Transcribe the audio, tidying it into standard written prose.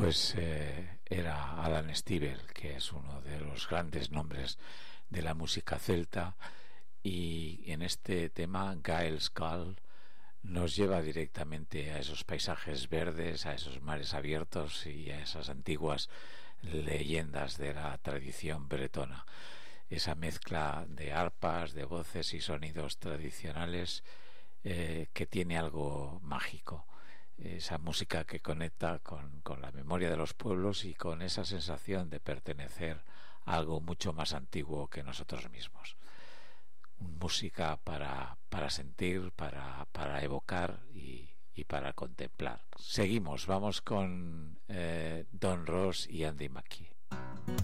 Pues era Alan Stivell, que es uno de los grandes nombres de la música celta, y en este tema Gael's Call nos lleva directamente a esos paisajes verdes, a esos mares abiertos y a esas antiguas leyendas de la tradición bretona. Esa mezcla de arpas, de voces y sonidos tradicionales que tiene algo mágico. Esa música que conecta con la memoria de los pueblos y con esa sensación de pertenecer a algo mucho más antiguo que nosotros mismos. Música para sentir, para evocar y para contemplar. Seguimos, vamos con Don Ross y Andy Mackey.